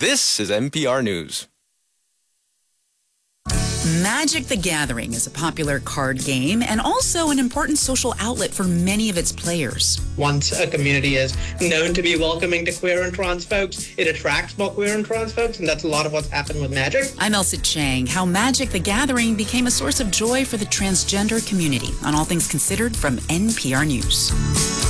This is NPR News. Magic the Gathering is a popular card game and also an important social outlet for many of its players. Once a community is known to be welcoming to queer and trans folks, it attracts more queer and trans folks, and that's a lot of what's happened with Magic. I'm Elsa Chang. How Magic the Gathering became a source of joy for the transgender community on All Things Considered from NPR News.